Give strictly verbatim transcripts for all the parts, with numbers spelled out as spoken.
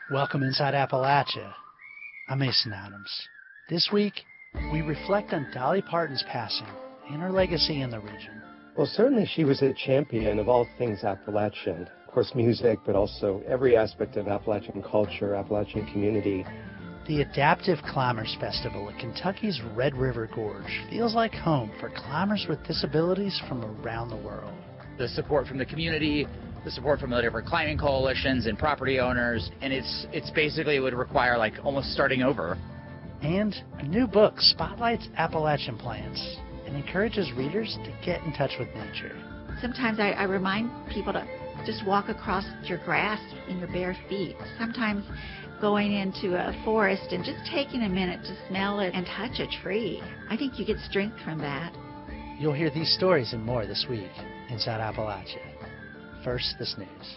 Welcome inside Appalachia. I'm Mason Adams. This week, we reflect on Dolly Parton's passing and her legacy in the region. Well, certainly she was a champion of all things Appalachian. Of course, music, but also every aspect of Appalachian culture, Appalachian community. The Adaptive Climbers Festival at Kentucky's Red River Gorge feels like home for climbers with disabilities from around the world. The support from the community, the support from the different climbing coalitions and property owners, and it's it's basically it would require like almost starting over. And a new book spotlights Appalachian plants and encourages readers to get in touch with nature. Sometimes I, I remind people to just walk across your grass in your bare feet. Sometimes going into a forest and just taking a minute to smell it and touch a tree. I think you get strength from that. You'll hear these stories and more this week inside Appalachia. First, this news.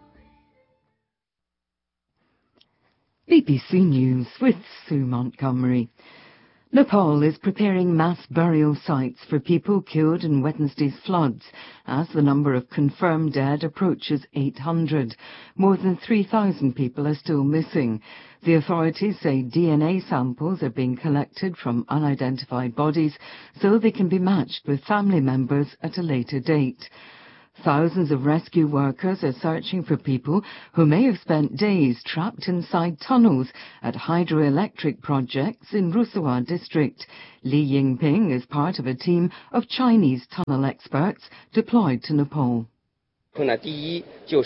B B C News with Sue Montgomery. Nepal is preparing mass burial sites for people killed in Wednesday's floods as the number of confirmed dead approaches eight hundred. More than three thousand people are still missing. The authorities say D N A samples are being collected from unidentified bodies so they can be matched with family members at a later date. Thousands of rescue workers are searching for people who may have spent days trapped inside tunnels at hydroelectric projects in Rusawa district. Li Yingping is part of a team of Chinese tunnel experts deployed to Nepal. The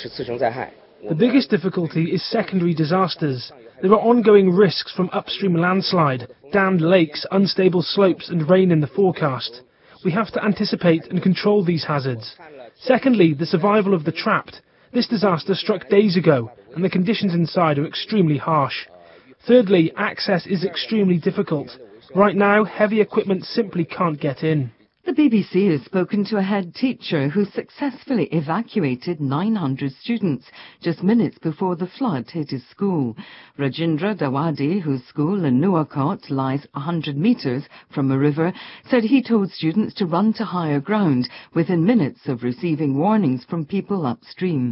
biggest difficulty is secondary disasters. There are ongoing risks from upstream landslide, dammed lakes, unstable slopes and rain in the forecast. We have to anticipate and control these hazards. Secondly, the survival of the trapped. This disaster struck days ago, and the conditions inside are extremely harsh. Thirdly, access is extremely difficult. Right now, heavy equipment simply can't get in. The B B C has spoken to a head teacher who successfully evacuated nine hundred students just minutes before the flood hit his school. Rajendra Dawadi, whose school in Nuwakot lies one hundred metres from a river, said he told students to run to higher ground within minutes of receiving warnings from people upstream.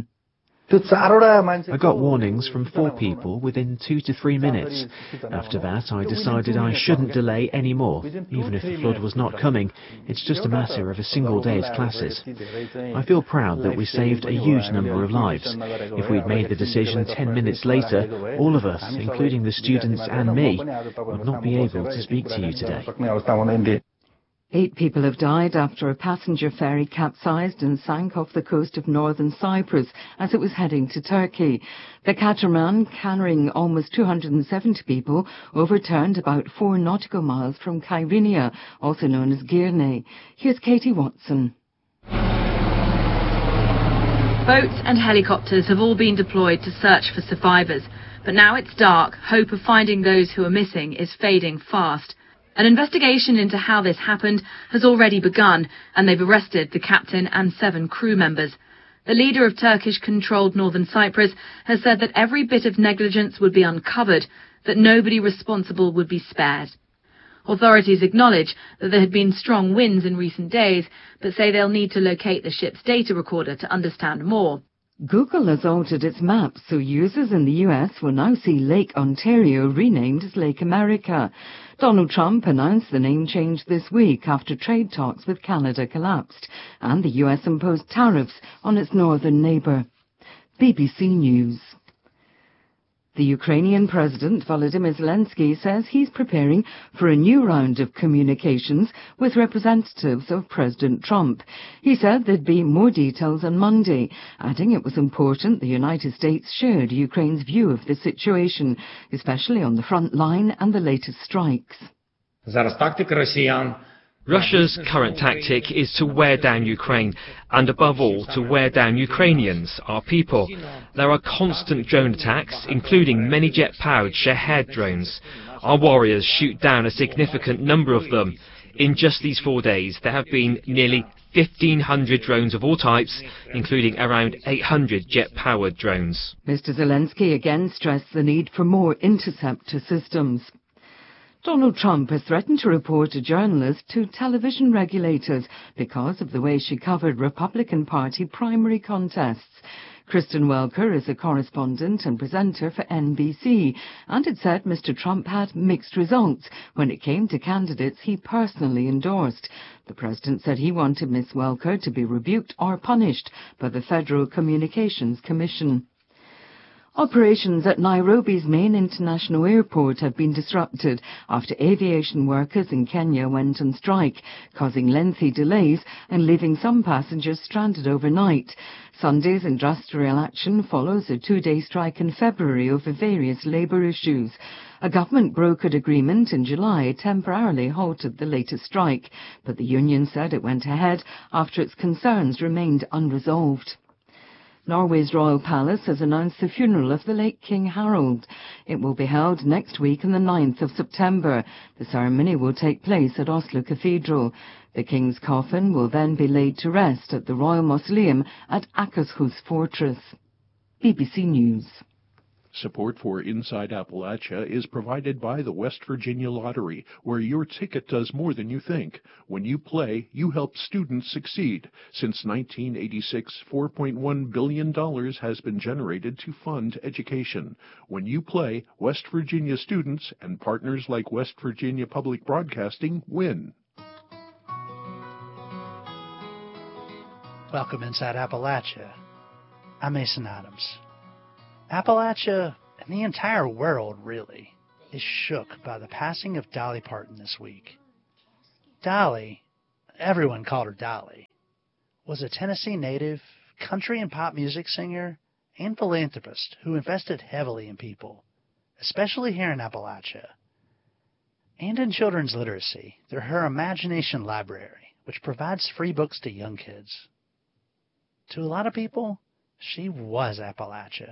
I got warnings from four people within two to three minutes. After that, I decided I shouldn't delay any more. Even if the flood was not coming, it's just a matter of a single day's classes. I feel proud that we saved a huge number of lives. If we'd made the decision ten minutes later, all of us, including the students and me, would not be able to speak to you today. Eight people have died after a passenger ferry capsized and sank off the coast of northern Cyprus as it was heading to Turkey. The catamaran, carrying almost two hundred seventy people, overturned about four nautical miles from Kyrenia, also known as Girne. Here's Katie Watson. Boats and helicopters have all been deployed to search for survivors, but now it's dark. Hope of finding those who are missing is fading fast. An investigation into how this happened has already begun, and they've arrested the captain and seven crew members. The leader of Turkish-controlled northern Cyprus has said that every bit of negligence would be uncovered, that nobody responsible would be spared. Authorities acknowledge that there had been strong winds in recent days, but say they'll need to locate the ship's data recorder to understand more. Google has altered its maps, so users in the U S will now see Lake Ontario renamed as Lake America. Donald Trump announced the name change this week after trade talks with Canada collapsed, and the U S imposed tariffs on its northern neighbour. B B C News. The Ukrainian President Volodymyr Zelensky says he's preparing for a new round of communications with representatives of President Trump. He said there'd be more details on Monday, adding it was important the United States shared Ukraine's view of the situation, especially on the front line and the latest strikes. Russia's current tactic is to wear down Ukraine, and above all, to wear down Ukrainians, our people. There are constant drone attacks, including many jet-powered Shahed drones. Our warriors shoot down a significant number of them. In just these four days, there have been nearly fifteen hundred drones of all types, including around eight hundred jet-powered drones. Mister Zelensky again stressed the need for more interceptor systems. Donald Trump has threatened to report a journalist to television regulators because of the way she covered Republican Party primary contests. Kristen Welker is a correspondent and presenter for N B C, and it said Mister Trump had mixed results when it came to candidates he personally endorsed. The president said he wanted Miss Welker to be rebuked or punished by the Federal Communications Commission. Operations at Nairobi's main international airport have been disrupted after aviation workers in Kenya went on strike, causing lengthy delays and leaving some passengers stranded overnight. Sunday's industrial action follows a two-day strike in February over various labour issues. A government-brokered agreement in July temporarily halted the latest strike, but the union said it went ahead after its concerns remained unresolved. Norway's royal palace has announced the funeral of the late King Harald. It will be held next week on the ninth of September. The ceremony will take place at Oslo Cathedral. The king's coffin will then be laid to rest at the Royal Mausoleum at Akershus Fortress. B B C News. Support for Inside Appalachia is provided by the West Virginia Lottery, where your ticket does more than you think. When you play, you help students succeed. Since nineteen eighty-six, four point one billion dollars has been generated to fund education. When you play, West Virginia students and partners like West Virginia Public Broadcasting win. Welcome Inside Appalachia. I'm Mason Adams. Appalachia, and the entire world really, is shook by the passing of Dolly Parton this week. Dolly, everyone called her Dolly, was a Tennessee native, country and pop music singer, and philanthropist who invested heavily in people, especially here in Appalachia, and in children's literacy through her Imagination Library, which provides free books to young kids. To a lot of people, she was Appalachia.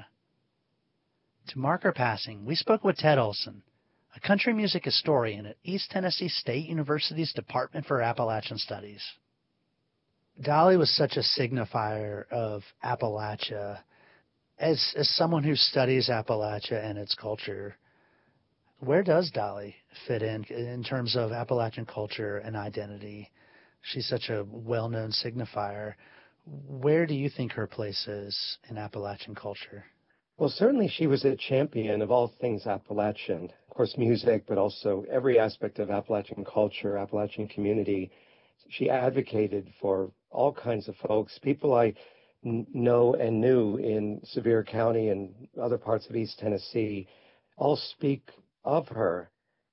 To mark her passing, we spoke with Ted Olson, a country music historian at East Tennessee State University's Department for Appalachian Studies. Dolly was such a signifier of Appalachia. As, as someone who studies Appalachia and its culture, where does Dolly fit in in terms of Appalachian culture and identity? She's such a well-known signifier. Where do you think her place is in Appalachian culture? Well, certainly she was a champion of all things Appalachian. Of course, music, but also every aspect of Appalachian culture, Appalachian community. She advocated for all kinds of folks, people I n- know and knew in Sevier County and other parts of East Tennessee, all speak of her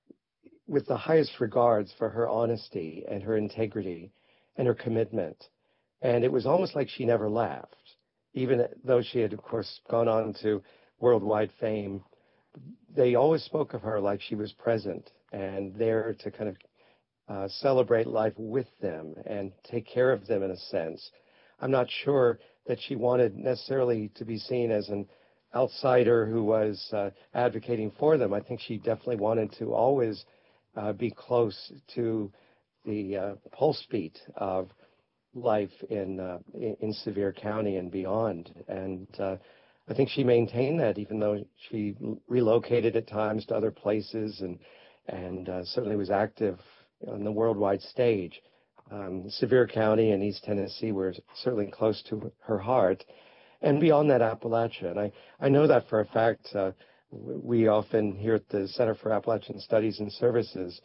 with the highest regards for her honesty and her integrity and her commitment. And it was almost like she never laughed. Even though she had, of course, gone on to worldwide fame, they always spoke of her like she was present and there to kind of uh, celebrate life with them and take care of them in a sense. I'm not sure that she wanted necessarily to be seen as an outsider who was uh, advocating for them. I think she definitely wanted to always uh, be close to the uh, pulse beat of life in, uh, in in Sevier County and beyond. And uh, I think she maintained that, even though she relocated at times to other places and and uh, certainly was active on the worldwide stage. Um, Sevier County and East Tennessee were certainly close to her heart, and beyond that, Appalachia. And I, I know that for a fact. Uh, we often here at the Center for Appalachian Studies and Services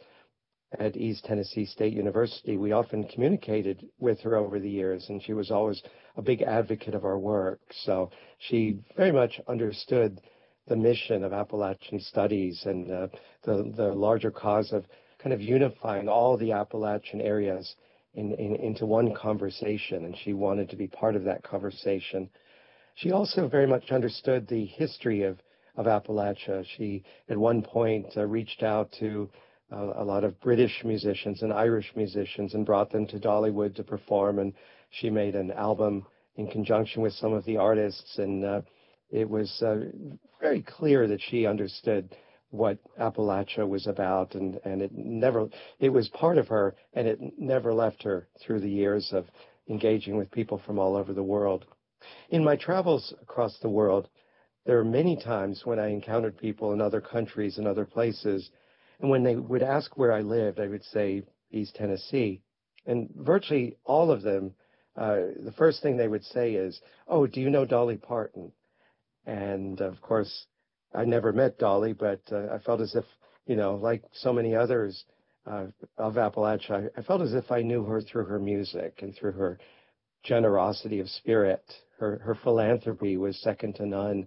at East Tennessee State University, we often communicated with her over the years, and she was always a big advocate of our work. So she very much understood the mission of Appalachian Studies and uh, the, the larger cause of kind of unifying all the Appalachian areas in, in, into one conversation, and she wanted to be part of that conversation. She also very much understood the history of, of Appalachia. She, at one point, uh, reached out to Uh, a lot of British musicians and Irish musicians and brought them to Dollywood to perform, and she made an album in conjunction with some of the artists, and uh, it was uh, very clear that she understood what Appalachia was about, and, and it never, it was part of her, and it never left her through the years of engaging with people from all over the world. In my travels across the world, there are many times when I encountered people in other countries and other places, and when they would ask where I lived, I would say East Tennessee. And virtually all of them uh, the first thing they would say is, "Oh, do you know Dolly Parton?" And of course, I never met Dolly, but uh, I felt as if, you know, like so many others uh, of Appalachia, I, I felt as if I knew her through her music and through her generosity of spirit. Her her philanthropy was second to none.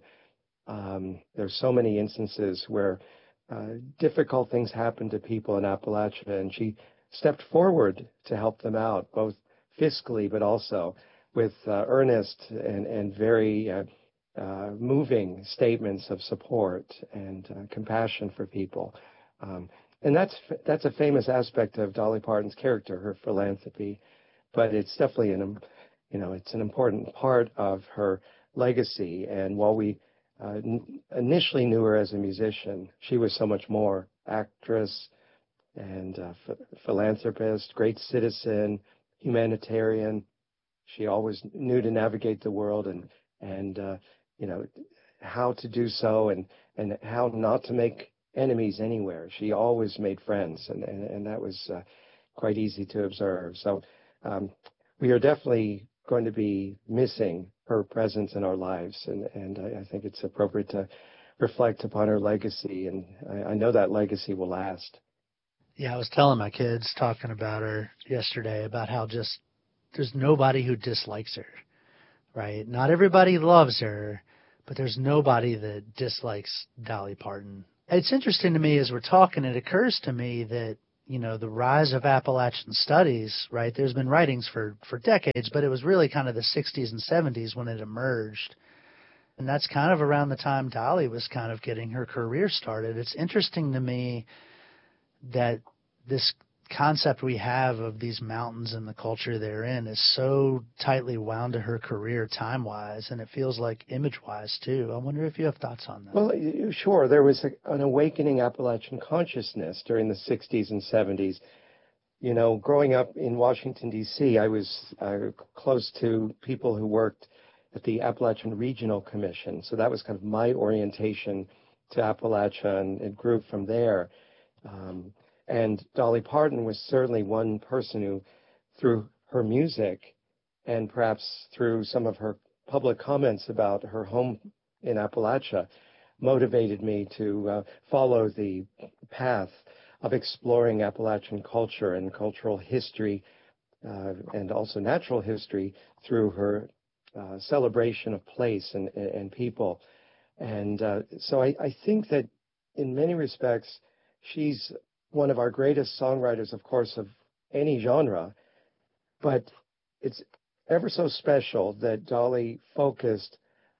Um, there's so many instances where uh, difficult things happened to people in Appalachia, and she stepped forward to help them out, both fiscally but also with uh, earnest and, and very uh, uh, moving statements of support and uh, compassion for people. Um, and that's that's a famous aspect of Dolly Parton's character, her philanthropy. But it's definitely an, you know, it's an important part of her legacy. And while we uh, n- initially knew her as a musician, she was so much more: actress and uh, ph- philanthropist, great citizen, humanitarian. She always knew to navigate the world and and uh, you know, how to do so and and how not to make enemies anywhere. She always made friends, and and, and that was uh, quite easy to observe. So um, we are definitely going to be missing her presence in our lives, and and I, I think it's appropriate to reflect upon her legacy, and I, I know that legacy will last. Yeah, I was telling my kids, talking about her yesterday, about how just there's nobody who dislikes her, right? Not everybody loves her, but there's nobody that dislikes Dolly Parton. It's interesting to me as we're talking, it occurs to me that, you know, the rise of Appalachian studies, right? There's been writings for, for decades, but it was really kind of the sixties and seventies when it emerged. And that's kind of around the time Dolly was kind of getting her career started. It's interesting to me that this concept we have of these mountains and the culture they're in is so tightly wound to her career time-wise, and it feels like image-wise too. I wonder if you have thoughts on that. Well, sure. There was a, an awakening Appalachian consciousness during the sixties and seventies. You know, growing up in Washington, D C, I was uh, close to people who worked at the Appalachian Regional Commission. So that was kind of my orientation to Appalachia, and it grew from there. Um, and Dolly Parton was certainly one person who, through her music and perhaps through some of her public comments about her home in Appalachia, motivated me to uh, follow the path of exploring Appalachian culture and cultural history uh, and also natural history through her uh, celebration of place and, and people. And uh, so I, I think that in many respects, she's one of our greatest songwriters, of course, of any genre. But it's ever so special that Dolly focused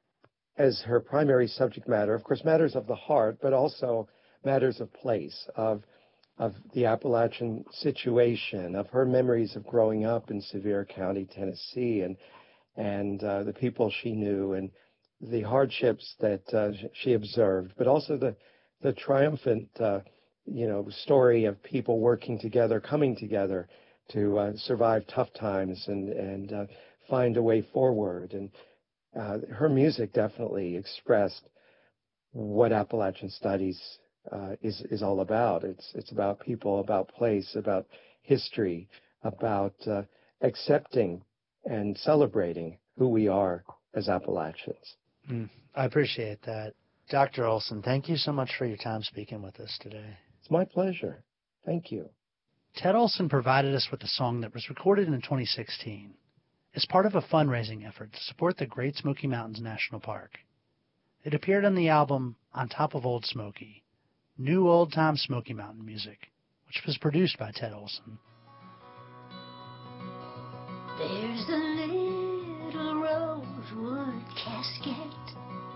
as her primary subject matter, of course, matters of the heart, but also matters of place, of of the Appalachian situation, of her memories of growing up in Sevier County, Tennessee, and and uh, the people she knew, and the hardships that uh, she observed, but also the the triumphant, uh, you know, story of people working together, coming together to uh, survive tough times and and uh, find a way forward. And uh, her music definitely expressed what Appalachian studies uh, is is all about. It's it's about people, about place, about history, about uh, accepting and celebrating who we are as Appalachians. Mm, I appreciate that. Doctor Olson, thank you so much for your time speaking with us today. It's my pleasure. Thank you. Ted Olson provided us with a song that was recorded in twenty sixteen as part of a fundraising effort to support the Great Smoky Mountains National Park. It appeared on the album On Top of Old Smoky, New Old Time Smoky Mountain Music, which was produced by Ted Olson. There's a little